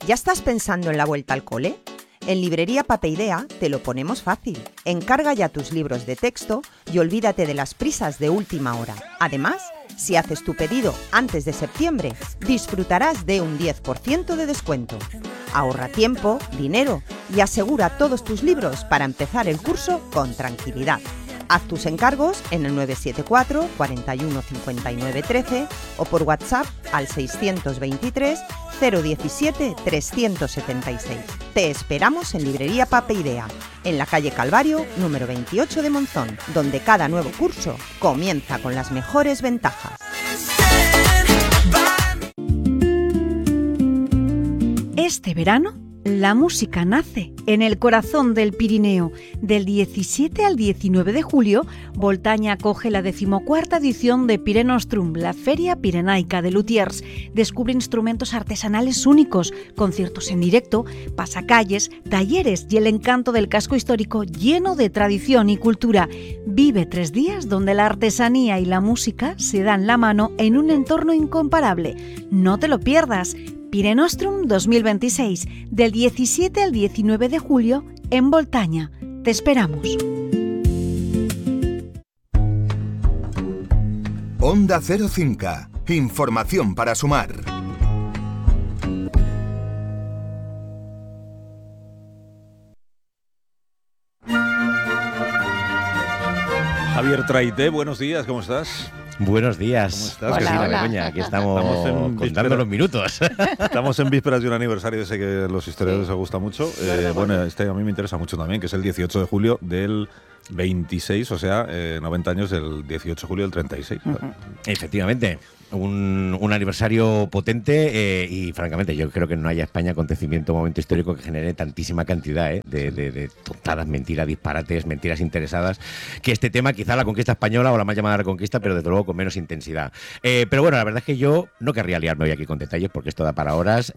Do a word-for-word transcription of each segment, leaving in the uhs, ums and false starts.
¿Ya estás pensando en la vuelta al cole? En Librería Papeidea te lo ponemos fácil. Encarga ya tus libros de texto y olvídate de las prisas de última hora. Además, si haces tu pedido antes de septiembre, disfrutarás de un diez por ciento de descuento. Ahorra tiempo, dinero y asegura todos tus libros para empezar el curso con tranquilidad. Haz tus encargos en el nueve siete cuatro, cuarenta y uno, cincuenta y nueve, trece o por WhatsApp al seiscientos veintitrés, cero diecisiete, trescientos setenta y seis. Te esperamos en Librería Papeidea, en la calle Calvario, número veintiocho de Monzón, donde cada nuevo curso comienza con las mejores ventajas. Este verano, la música nace en el corazón del Pirineo. Del diecisiete al diecinueve de julio, Voltaña acoge la decimocuarta edición de Pirenostrum, la Feria Pirenaica de Luthiers. Descubre instrumentos artesanales únicos, conciertos en directo, pasacalles, talleres y el encanto del casco histórico lleno de tradición y cultura. Vive tres días donde la artesanía y la música se dan la mano en un entorno incomparable. No te lo pierdas. Pirenostrum dos mil veintiséis, del diecisiete al diecinueve de julio, en Voltaña. Te esperamos. Onda Cero Cinco. Información para sumar. Javier Traité, buenos días, ¿cómo estás? Buenos días. ¿Cómo estás? Hola, Hola, hola. Begoña, aquí estamos, estamos en contando los minutos. Estamos en vísperas de un aniversario, sé que a los historiadores les gusta mucho. Eh, bueno, este a mí me interesa mucho también, que es el dieciocho de julio del veintiséis, o sea, eh, noventa años del dieciocho de julio del treinta y seis. Uh-huh. Efectivamente. Un, un aniversario potente eh, y francamente yo creo que no haya España acontecimiento, momento histórico que genere tantísima cantidad eh, de, de, de tontadas, mentiras, disparates, mentiras interesadas, que este tema, quizá la conquista española o la más llamada reconquista, pero desde luego con menos intensidad. Eh, pero bueno, la verdad es que yo no querría liarme hoy aquí con detalles porque esto da para horas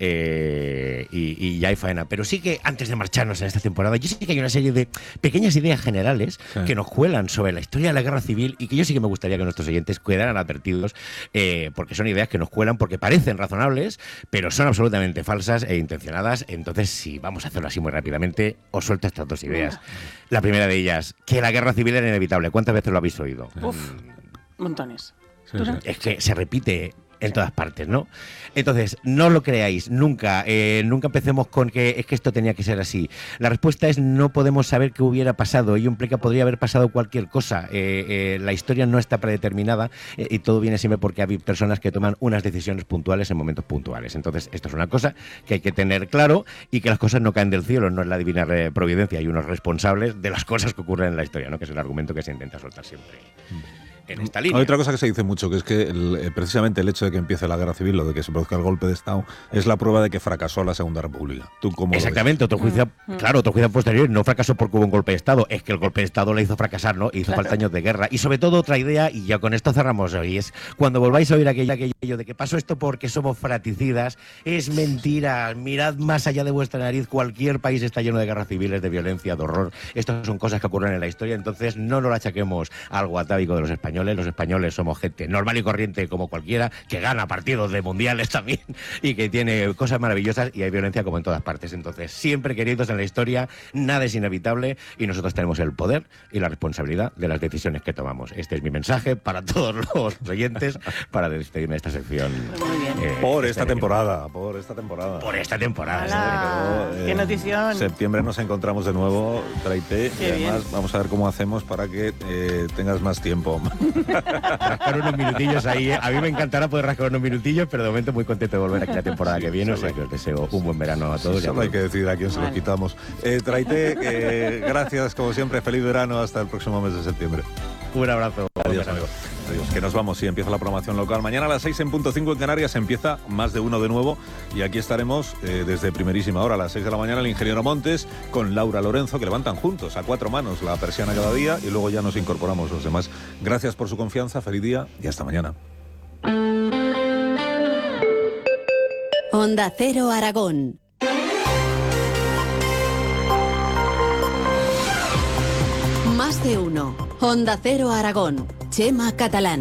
eh, y, y ya hay faena, pero sí que antes de marcharnos en esta temporada, yo sí que hay una serie de pequeñas ideas generales sí. que nos cuelan sobre la historia de la guerra civil y que yo sí que me gustaría que nuestros oyentes quedaran advertidos eh, porque son ideas que nos cuelan, porque parecen razonables, pero son absolutamente falsas e intencionadas. Entonces, si vamos a hacerlo así muy rápidamente, os suelto estas dos ideas. La primera de ellas, que la guerra civil era inevitable. ¿Cuántas veces lo habéis oído? Uf, montones. Sí, sí. Es que se repite en todas partes, ¿no? Entonces, no lo creáis, nunca, eh, nunca empecemos con que es que esto tenía que ser así. La respuesta es no podemos saber qué hubiera pasado. Ello implica podría haber pasado cualquier cosa. Eh, eh, la historia no está predeterminada eh, y todo viene siempre porque hay personas que toman unas decisiones puntuales en momentos puntuales. Entonces, esto es una cosa que hay que tener claro y que las cosas no caen del cielo, no es la divina providencia. Hay unos responsables de las cosas que ocurren en la historia, ¿no? Que es el argumento que se intenta soltar siempre. Mm. En esta línea. Hay otra cosa que se dice mucho, que es que el, precisamente el hecho de que empiece la guerra civil o de que se produzca el golpe de Estado es la prueba de que fracasó la Segunda República. ¿Tú cómo Exactamente, otro juicio, mm. claro, otro juicio posterior no fracasó porque hubo un golpe de Estado, es que el golpe de Estado le hizo fracasar, ¿no? Hizo claro. falta años de guerra. Y sobre todo otra idea, y ya con esto cerramos hoy, es cuando volváis a oír aquello, aquello de que pasó esto porque somos fraticidas, es mentira. Mirad más allá de vuestra nariz, cualquier país está lleno de guerras civiles, de violencia, de horror. Estas son cosas que ocurren en la historia, entonces no nos lo achaquemos algo atávico de los españoles. Los españoles somos gente normal y corriente como cualquiera, que gana partidos de mundiales también y que tiene cosas maravillosas y hay violencia como en todas partes. Entonces, siempre queridos en la historia, nada es inevitable y nosotros tenemos el poder y la responsabilidad de las decisiones que tomamos. Este es mi mensaje para todos los oyentes para despedirme de esta sección. Muy bien. Eh, por esta temporada, por esta temporada. Por esta temporada. Hola, todo, eh, ¡qué notición! En septiembre nos encontramos de nuevo, Traité, y además bien. vamos a ver cómo hacemos para que eh, tengas más tiempo. Rascar unos minutillos ahí, ¿eh? A mí me encantará poder rascar unos minutillos, pero de momento muy contento de volver aquí la temporada que viene, o sea que os deseo un buen verano a todos. Solo hay que decidir a quién se los quitamos. Eh, Traité, eh, gracias como siempre, feliz verano, hasta el próximo mes de septiembre. Un abrazo. Adiós, amigos. Adiós, que nos vamos, sí, empieza la programación local. Mañana a las seis en punto cinco en Canarias empieza Más de Uno de nuevo y aquí estaremos eh, desde primerísima hora a las seis de la mañana el ingeniero Montes con Laura Lorenzo, que levantan juntos a cuatro manos la persiana cada día y luego ya nos incorporamos los demás. Gracias por su confianza, feliz día y hasta mañana. Onda Cero Aragón. Más de uno. Onda Cero Aragón. Chema Catalán.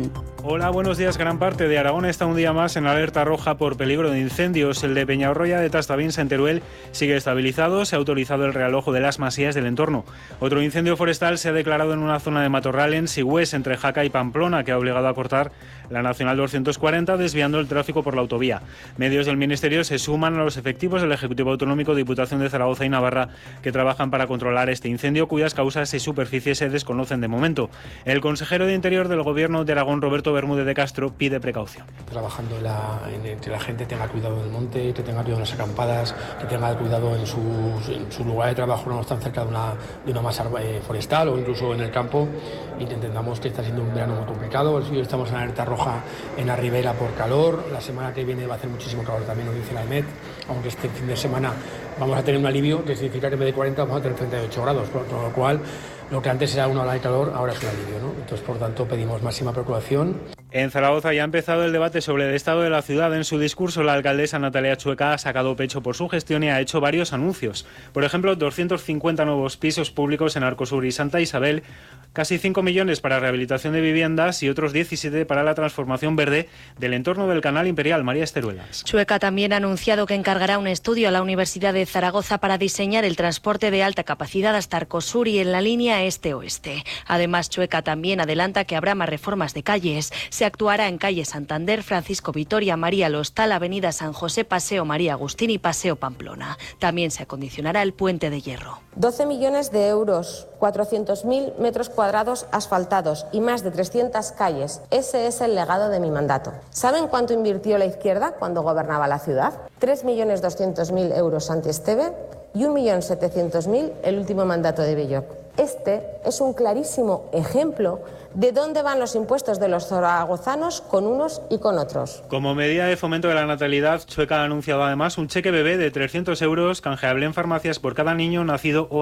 Hola, buenos días. Gran parte de Aragón está un día más en alerta roja por peligro de incendios. El de Peñarroya de Tastavins, en Teruel, sigue estabilizado. Se ha autorizado el realojo de las masías del entorno. Otro incendio forestal se ha declarado en una zona de matorral en Sigüés, entre Jaca y Pamplona, que ha obligado a cortar la Nacional doscientos cuarenta, desviando el tráfico por la autovía. Medios del Ministerio se suman a los efectivos del Ejecutivo Autonómico, Diputación de Zaragoza y Navarra, que trabajan para controlar este incendio, cuyas causas y superficies se desconocen de momento. El consejero de Interior del Gobierno de Aragón, Roberto Bermúdez de Castro, pide precaución. Trabajando en, la, en el, que la gente tenga cuidado en el monte, que tenga cuidado en las acampadas, que tenga cuidado en su, en su lugar de trabajo, no están cerca de una, de una masa forestal o incluso en el campo, y que entendamos que está siendo un verano muy complicado. Estamos en alerta roja en la ribera por calor. La semana que viene va a hacer muchísimo calor, también nos dice la E M E T, aunque este fin de semana vamos a tener un alivio, que significa que en vez de cuarenta vamos a tener treinta y ocho grados, por lo cual lo que antes era una ola de calor ahora es un alivio, ¿no? Entonces, por tanto, pedimos máxima precaución. En Zaragoza ya ha empezado el debate sobre el estado de la ciudad. En su discurso, la alcaldesa Natalia Chueca ha sacado pecho por su gestión y ha hecho varios anuncios. Por ejemplo, doscientos cincuenta nuevos pisos públicos en Arcosur y Santa Isabel, casi cinco millones para rehabilitación de viviendas y otros diecisiete para la transformación verde del entorno del Canal Imperial. María Esteruelas. Chueca también ha anunciado que encargará un estudio a la Universidad de Zaragoza para diseñar el transporte de alta capacidad hasta Arcosur y en la línea este-oeste. Además, Chueca también adelanta que habrá más reformas de calles. Se actuará en calle Santander, Francisco Vitoria, María Lostal, Avenida San José, Paseo María Agustín y Paseo Pamplona. También se acondicionará el Puente de Hierro. doce millones de euros, cuatrocientos mil metros cuadrados asfaltados y más de trescientas calles. Ese es el legado de mi mandato. ¿Saben cuánto invirtió la izquierda cuando gobernaba la ciudad? tres millones doscientos mil euros Santi Esteve y un millón setecientos mil el último mandato de Belloc. Este es un clarísimo ejemplo de dónde van los impuestos de los zaragozanos con unos y con otros. Como medida de fomento de la natalidad, Chueca ha anunciado además un cheque bebé de trescientos euros canjeable en farmacias por cada niño nacido o